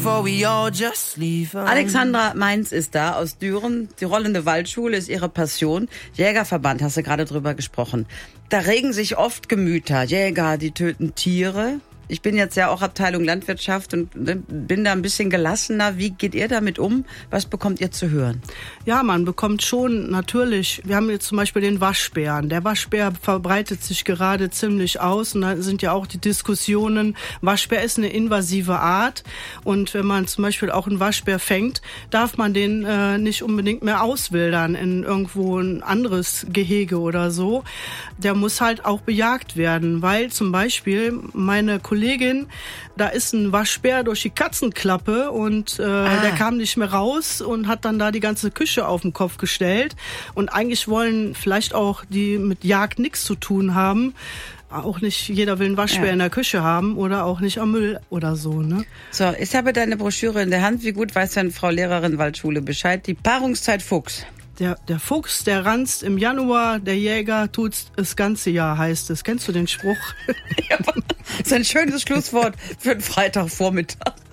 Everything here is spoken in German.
before we all just leave. Alexandra Mainz ist da aus Düren. Die rollende Waldschule ist ihre Passion. Jägerverband, hast du gerade drüber gesprochen. Da regen sich oft Gemüter. Jäger, die töten Tiere. Ich bin jetzt ja auch Abteilung Landwirtschaft und bin da ein bisschen gelassener. Wie geht ihr damit um? Was bekommt ihr zu hören? Ja, man bekommt schon natürlich, wir haben jetzt zum Beispiel den Waschbären. Der Waschbär verbreitet sich gerade ziemlich aus und da sind ja auch die Diskussionen, Waschbär ist eine invasive Art und wenn man zum Beispiel auch einen Waschbär fängt, darf man den nicht unbedingt mehr auswildern in irgendwo ein anderes Gehege oder so. Der muss halt auch bejagt werden, weil zum Beispiel meine Kollegin, da ist ein Waschbär durch die Katzenklappe und der kam nicht mehr raus und hat dann da die ganze Küche auf den Kopf gestellt. Und eigentlich wollen vielleicht auch die mit Jagd nichts zu tun haben. Auch nicht jeder will einen Waschbär in der Küche haben oder auch nicht am Müll oder so, ne? So, ich habe deine Broschüre in der Hand. Wie gut weiß denn Frau Lehrerin Waldschule Bescheid? Die Paarungszeit Fuchs. Der Fuchs, der ranzt im Januar, der Jäger tut's das ganze Jahr, heißt es. Kennst du den Spruch? Ja, das ist ein schönes Schlusswort für einen Freitagvormittag.